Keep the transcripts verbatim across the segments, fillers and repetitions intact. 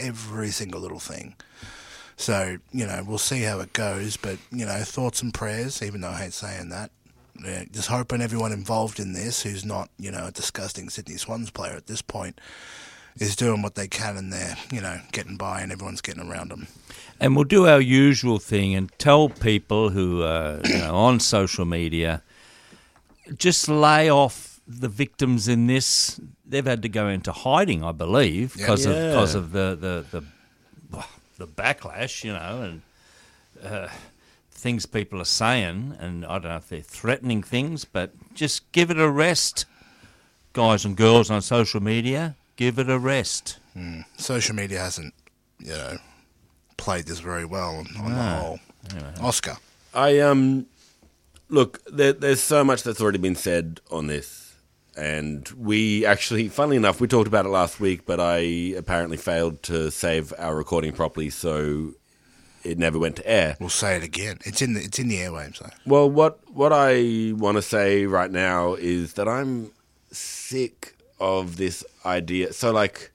every single little thing. So, you know, we'll see how it goes, but, you know, thoughts and prayers, even though I hate saying that. Yeah, just hoping everyone involved in this, who's not, you know, a disgusting Sydney Swans player at this point, is doing what they can and they're, you know, getting by and everyone's getting around them. And we'll do our usual thing and tell people who are you know, on social media, just lay off the victims in this. They've had to go into hiding, I believe, because yeah. of because of the, the, the, the backlash, you know, and uh, things people are saying. And I don't know if they're threatening things, but just give it a rest, guys and girls on social media. Give it a rest. Mm. Social media hasn't, you know, played this very well on No. the whole. Anyway. Oscar. I um look, there, there's so much that's already been said on this, and we actually, funnily enough, we talked about it last week, but I apparently failed to save our recording properly, so it never went to air. We'll say it again. It's in the it's in the airwaves, though. Well, what what I want to say right now is that I'm sick of this idea. So, like,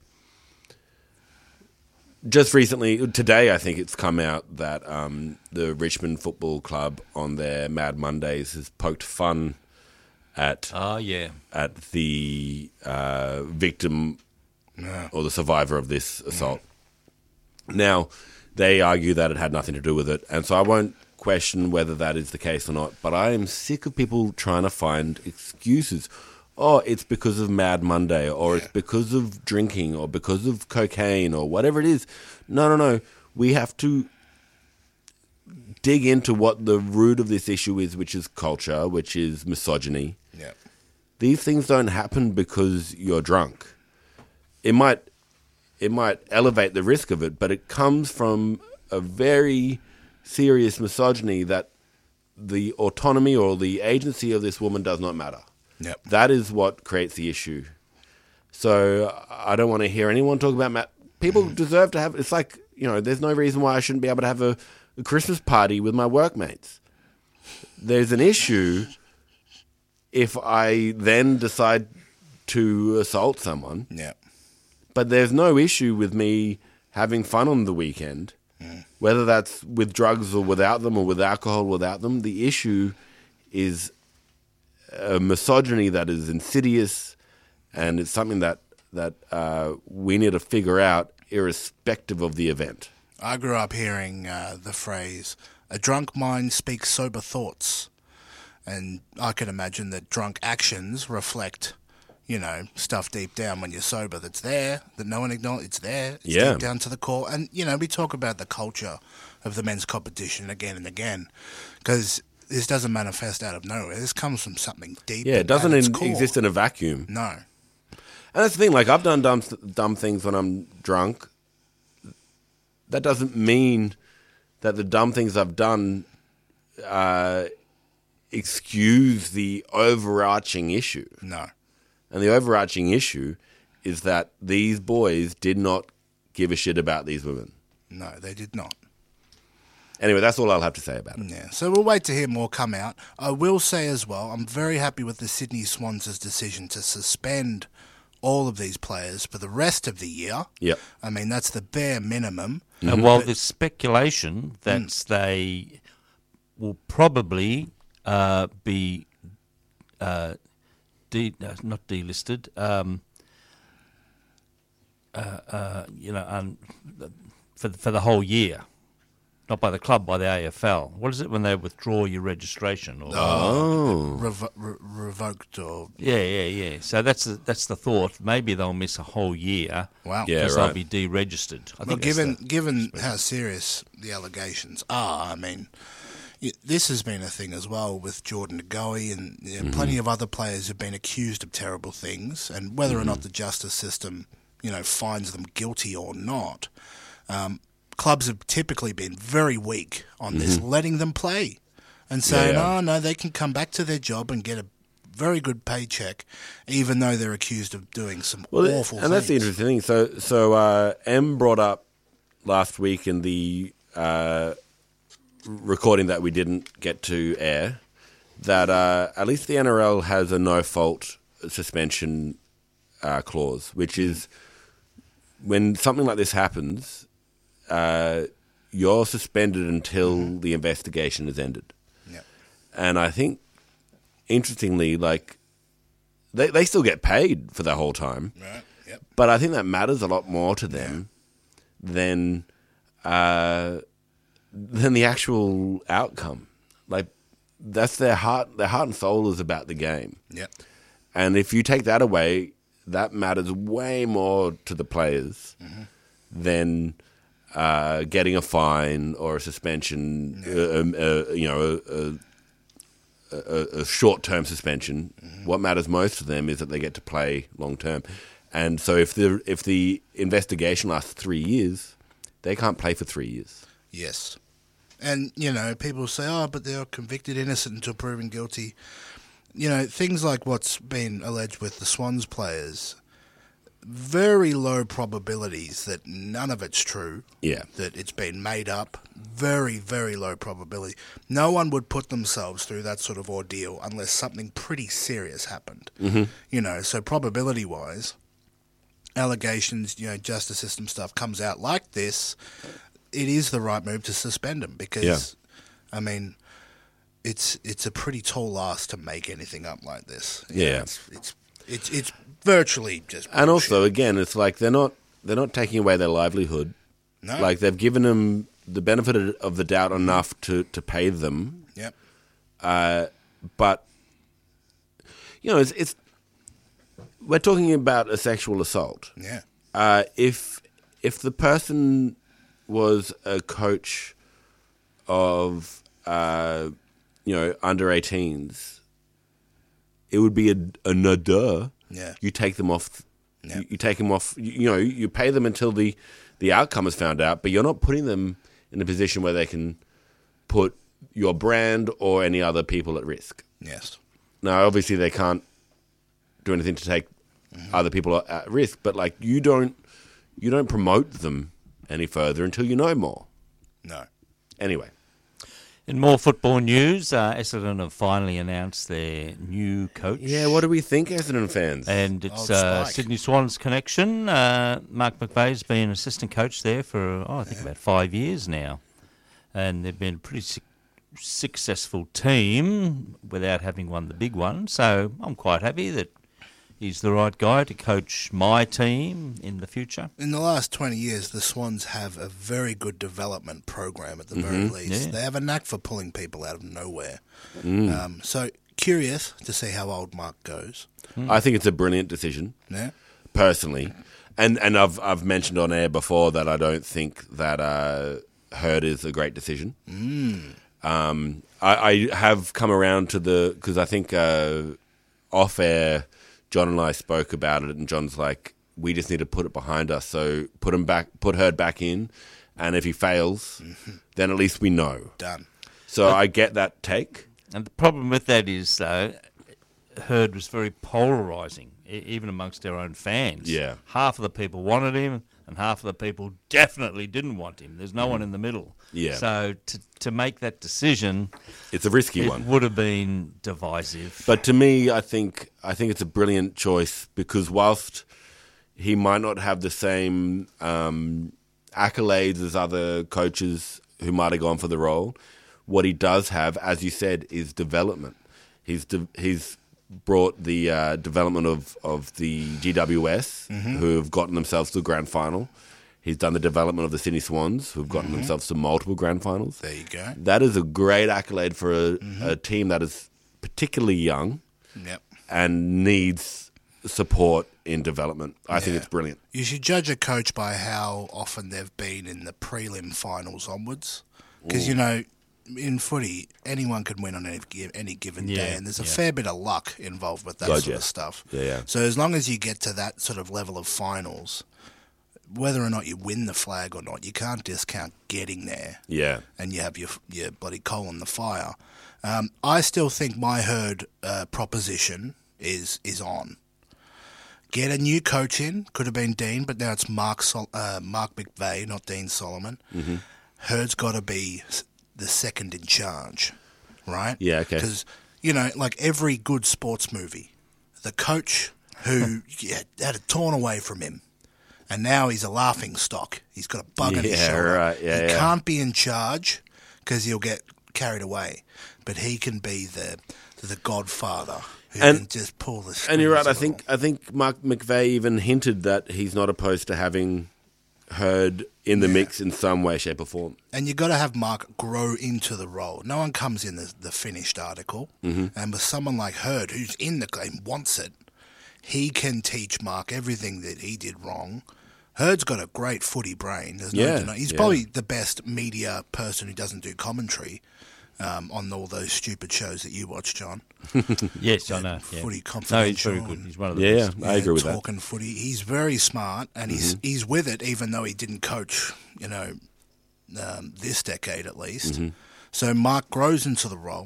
just recently, today, I think it's come out that um, the Richmond Football Club on their Mad Mondays has poked fun at Oh, yeah. at the uh, victim Yeah. or the survivor of this assault. Now, they argue that it had nothing to do with it, and so I won't question whether that is the case or not, but I am sick of people trying to find excuses. Oh, it's because of Mad Monday, or it's because of drinking, or because of cocaine, or whatever it is. No, no, no. We have to dig into what the root of this issue is, which is culture, which is misogyny. Yeah. These things don't happen because you're drunk. It might, it might elevate the risk of it, but it comes from a very serious misogyny that the autonomy or the agency of this woman does not matter. Yep. That is what creates the issue. So I don't want to hear anyone talk about Matt. People deserve to have. It's like, you know, there's no reason why I shouldn't be able to have a, a Christmas party with my workmates. There's an issue if I then decide to assault someone. Yeah. But there's no issue with me having fun on the weekend, Mm. whether that's with drugs or without them, or with alcohol or without them. The issue is a misogyny that is insidious, and it's something that that uh, we need to figure out, irrespective of the event. I grew up hearing uh, the phrase, a drunk mind speaks sober thoughts. And I can imagine that drunk actions reflect, you know, stuff deep down when you're sober that's there, that no one acknowledges. It's there. It's Yeah. deep down to the core. And, you know, we talk about the culture of the men's competition again and again, because this doesn't manifest out of nowhere. This comes from something deep. Yeah, it doesn't at its in- core. exist in a vacuum. No. And that's the thing, like, I've done dumb, dumb things when I'm drunk. That doesn't mean that the dumb things I've done uh, excuse the overarching issue. No. And the overarching issue is that these boys did not give a shit about these women. No, they did not. Anyway, that's all I'll have to say about it. Yeah, so we'll wait to hear more come out. I will say as well, I'm very happy with the Sydney Swans' decision to suspend all of these players for the rest of the year. Yep. I mean, that's the bare minimum. And while there's speculation that they will probably uh, be uh, de- uh, not delisted, um, uh, uh, you know, um, for for the whole year, not by the club, by the A F L. What is it when they withdraw your registration? Or, Oh. Revo- re- revoked or... yeah, yeah, yeah. So that's the, that's the thought. Maybe they'll miss a whole year. Wow. Yeah, because right. they'll be deregistered. I Well, think that's given the- given how serious the allegations are, I mean, y- this has been a thing as well with Jordan Ngoe and you know, plenty of other players have been accused of terrible things, and whether or not the justice system, you know, finds them guilty or not, um, clubs have typically been very weak on this, letting them play and saying, Yeah. oh, no, they can come back to their job and get a very good paycheck, even though they're accused of doing some Well, awful and things. that's the interesting thing. So, so uh, M brought up last week in the uh, recording that we didn't get to air that uh, at least the N R L has a no-fault suspension uh, clause, which is when something like this happens, uh, you're suspended until mm-hmm. the investigation is ended. Yep. And I think, interestingly, like they they still get paid for the whole time. Right. Yep. But I think that matters a lot more to them yeah. than uh, than the actual outcome. Like that's their heart. Their heart and soul is about the game. Yep. And if you take that away, that matters way more to the players mm-hmm. than uh, getting a fine or a suspension. Yeah. Uh, um, uh, you know, a, a, a short-term suspension. Mm-hmm. What matters most to them is that they get to play long-term. And so, if the if the investigation lasts three years, they can't play for three years. Yes. And, you know, people say, oh, but they're convicted innocent until proven guilty. You know, things like what's been alleged with the Swans players, very low probabilities that none of it's true. Yeah. That it's been made up. Very, very low probability. No one would put themselves through that sort of ordeal unless something pretty serious happened. Mm-hmm. You know, so probability-wise, allegations, you know, justice system stuff comes out like this, it is the right move to suspend them because, yeah. I mean, it's it's a pretty tall ask to make anything up like this. You yeah, know, it's, it's it's it's virtually just. And bullshit. also, again, it's like they're not they're not taking away their livelihood. No, like they've given them the benefit of the doubt enough to, to pay them. Yep. Uh, but you know, it's, it's we're talking about a sexual assault. Yeah. Uh, if if the person was a coach of uh, you know under eighteens, it would be a, a no duh. Yeah. You take them off. Yeah. You, you take them off. You, you know, you pay them until the, the outcome is found out, but you're not putting them in a position where they can put your brand or any other people at risk. Yes. Now, obviously, they can't do anything to take mm-hmm. other people at risk, but like you don't, you don't promote them any further until you know more. No. Anyway. In more football news, uh, Essendon have finally announced their new coach. Yeah, what do we think, Essendon fans? And it's Old uh, Spike. Sydney Swans connection. Uh, Mark McVeigh's been assistant coach there for, oh, I think, yeah. about five years now. And they've been a pretty su- successful team without having won the big one. So I'm quite happy that he's the right guy to coach my team in the future. In the last twenty years, the Swans have a very good development program at the mm-hmm. very least. Yeah. They have a knack for pulling people out of nowhere. Mm. Um, so, curious to see how old Mark goes. Mm. I think it's a brilliant decision, Yeah. personally. And and I've I've mentioned on air before that I don't think that uh, Hurd is a great decision. Mm. Um, I, I have come around to the... Because I think uh, off-air... John and I spoke about it, and John's like, "We just need to put it behind us. So put him back, put Hurd back in, and if he fails, mm-hmm. then at least we know." Done. So I get that take. And the problem with that is, though, Hurd was very polarising, e- even amongst our own fans. Yeah, half of the people wanted him, and half of the people definitely didn't want him. There's no mm. one in the middle. Yeah. So to to make that decision, it's a risky it one. Would have been divisive. But to me, I think I think it's a brilliant choice because whilst he might not have the same um, accolades as other coaches who might have gone for the role, what he does have, as you said, is development. He's de- he's brought the uh, development of, of the G W S, mm-hmm. who have gotten themselves to the grand final. He's done the development of the Sydney Swans, who've gotten mm-hmm. themselves to multiple grand finals. There you go. That is a great accolade for a, mm-hmm. a team that is particularly young yep. and needs support in development. I yeah. think it's brilliant. You should judge a coach by how often they've been in the prelim finals onwards. Because, you know, in footy, anyone can win on any, any given yeah, day, and there's a yeah. fair bit of luck involved with that God, sort yeah. of stuff. Yeah, yeah. So as long as you get to that sort of level of finals, whether or not you win the flag or not, you can't discount getting there. Yeah. And you have your your bloody coal in the fire. Um, I still think my Hurd uh, proposition is is on. Get a new coach in. Could have been Dean, but now it's Mark Sol- uh, Mark McVeigh, not Dean Solomon. Mm-hmm. Hurd's got to be the second in charge, right? Yeah, okay. Because, you know, like every good sports movie, the coach who yeah, had it torn away from him and now he's a laughing stock. He's got a bug on his Yeah, shoulder. right. Yeah, he yeah. can't be in charge because he'll get carried away, but he can be the the godfather who And- can just pull the strings. And you're right. a I think little. I think Mark McVeigh even hinted that he's not opposed to having Hurd in the mix in some way, shape, or form. And you've got to have Mark grow into the role. No one comes in the, the finished article. Mm-hmm. And with someone like Hurd, who's in the game, wants it, he can teach Mark everything that he did wrong. Hurd's got a great footy brain. There's no Yeah, denying. He's yeah. probably the best media person who doesn't do commentary um, on all those stupid shows that you watch, John. Yes, I know. Yeah. Footy No, he's Confidential. very good. He's one of the Yeah, best. yeah, I agree with that. Talking footy. He's very smart, and he's Mm-hmm. he's with it, even though he didn't coach, you know, um, this decade at least. Mm-hmm. So Mark grows into the role.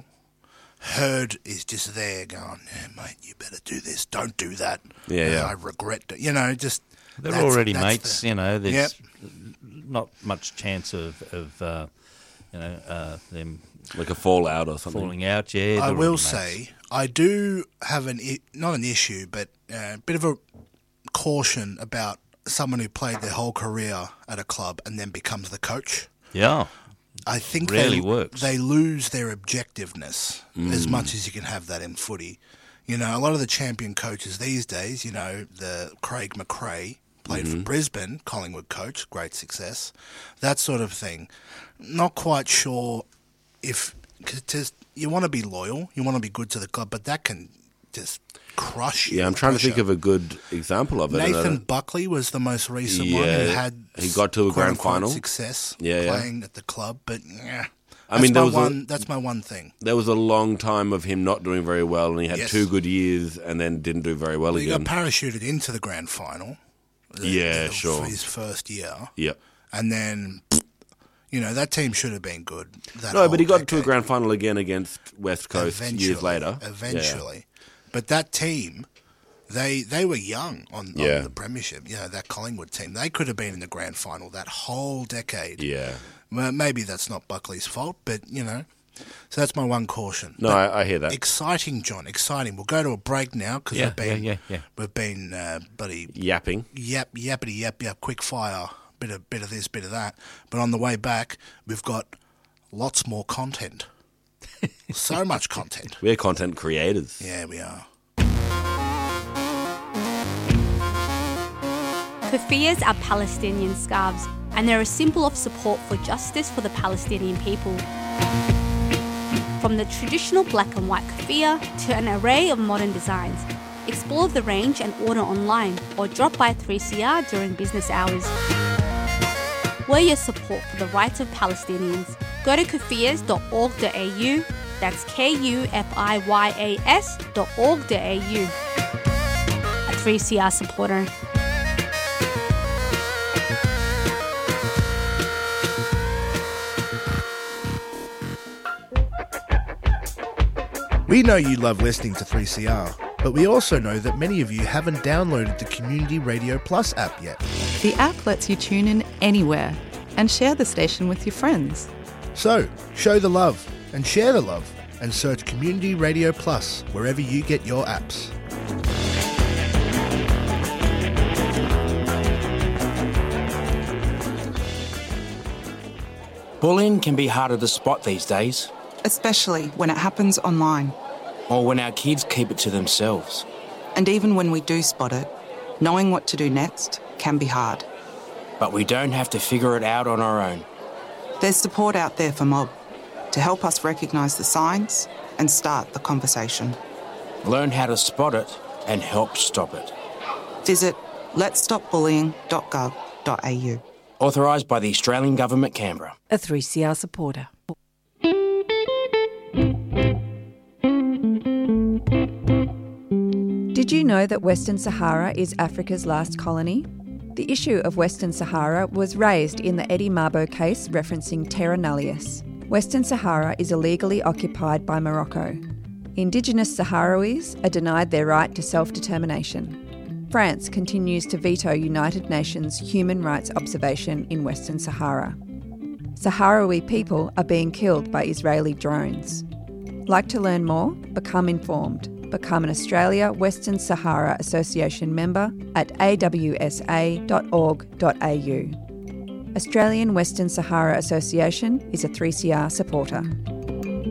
Hurd is just there going, yeah, mate, you better do this. Don't do that. Yeah, Uh, yeah. I regret it. You know, just... They're that's- already that's mates, the- you know. There's Yep. not much chance of, of uh, you know, uh, them Like a fallout or something. falling out. Yeah, I they're will already mates. say, I do have an I- not an issue, but a bit of a caution about someone who played their whole career at a club and then becomes the coach. Yeah. I think Rarely they, works. they lose their objectiveness as much as you can have that in footy. You know, a lot of the champion coaches these days, you know, the Craig McRae played for Brisbane, Collingwood coach, great success, that sort of thing. Not quite sure if, cause just, you want to be loyal, you want to be good to the club, but that can just crush you. Yeah, I'm trying to think pressure. of a good example of it. and I Nathan don't- Buckley was the most recent one who Yeah, had he got to a grand quote-unquote final. success Yeah, yeah. playing at the club, but yeah, I that's mean, there my was a- one. That's my one thing. There was a long time of him not doing very well, and he had Yes. two good years, and then didn't do very well Well, he got again. parachuted into the grand final. the- Yeah, the- sure. For his first year, Yep. and then you know that team should have been good. That No, but he whole got to a decade. grand final again against West Coast Eventually, years later. Eventually, but that team. They they were young on, on Yeah. the premiership. You know, that Collingwood team. They could have been in the grand final that whole decade. Yeah. yeah. Well, maybe that's not Buckley's fault, but, you know. So that's my one caution. No, But I, I hear that. exciting, John. Exciting. We'll go to a break now because Yeah, we've been, yeah, yeah, yeah. we've been uh, buddy, Yapping. yap, yappity, yap, yap, quick fire, bit of, bit of this, bit of that. But on the way back, we've got lots more content. So much content. We're content creators. Yeah, we are. Keffiyehs are Palestinian scarves, and they're a symbol of support for justice for the Palestinian people. From the traditional black and white keffiyeh to an array of modern designs, explore the range and order online or drop by three C R during business hours. We're your support for the rights of Palestinians. Go to keffiyehs dot org dot a u, that's K U F I Y A S dot org dot a u. A three C R supporter. We know you love listening to three C R, but we also know that many of you haven't downloaded the Community Radio Plus app yet. The app lets you tune in anywhere and share the station with your friends. So, show the love and share the love and search Community Radio Plus wherever you get your apps. Bullying can be harder to spot these days, especially when it happens online. or when our kids keep it to themselves. And even when we do spot it, knowing what to do next can be hard. But we don't have to figure it out on our own. There's support out there for Mob to help us recognise the signs and start the conversation. Learn how to spot it and help stop it. Visit lets stop bullying dot gov dot a u. Authorised by the Australian Government, Canberra. A three C R supporter. Did you know that Western Sahara is Africa's last colony? The issue of Western Sahara was raised in the Eddie Mabo case referencing Terra Nullius. Western Sahara is illegally occupied by Morocco. Indigenous Sahrawis are denied their right to self-determination. France continues to veto United Nations human rights observation in Western Sahara. Sahrawi people are being killed by Israeli drones. Like to learn more? Become informed. become an Australia Western Sahara Association member at a w s a dot org dot a u. Australian Western Sahara Association is a three C R supporter.